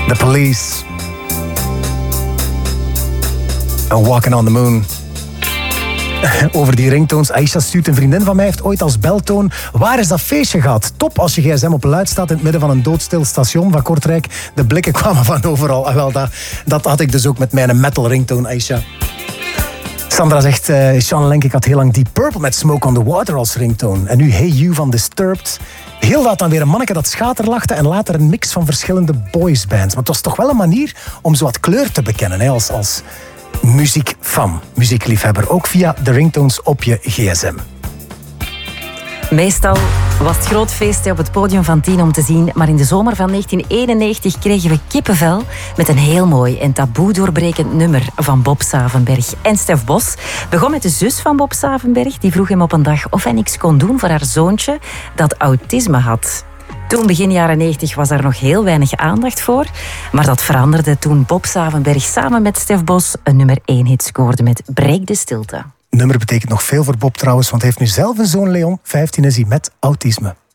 The Police. And Walking on the Moon. Over die ringtones. Aisha stuurt, een vriendin van mij heeft ooit als beltoon: waar is dat feestje gehad? Top als je gsm op luid staat in het midden van een doodstil station van Kortrijk. De blikken kwamen van overal. Wel, dat had ik dus ook met mijn metal ringtone, Aisha. Sandra zegt, Sean Lenk, ik had heel lang Deep Purple met Smoke on the Water als ringtone. En nu Hey You van Disturbed. Heel dat dan weer een manneke dat schaterlachte en later een mix van verschillende boysbands. Maar het was toch wel een manier om zo wat kleur te bekennen, hè, als muziekfan, muziekliefhebber. Ook via de ringtones op je gsm. Meestal was het groot feest op het podium van 10 om te zien, maar in de zomer van 1991 kregen we kippenvel met een heel mooi en taboe doorbrekend nummer van Bob Savenberg. En Stef Bos begon met de zus van Bob Savenberg, die vroeg hem op een dag of hij niks kon doen voor haar zoontje dat autisme had. Toen, begin jaren 90, was daar nog heel weinig aandacht voor, maar dat veranderde toen Bob Savenberg samen met Stef Bos een nummer 1 hit scoorde met Breek de Stilte. Nummer betekent nog veel voor Bob trouwens, want hij heeft nu zelf een zoon, Leon. 15 is hij, met autisme.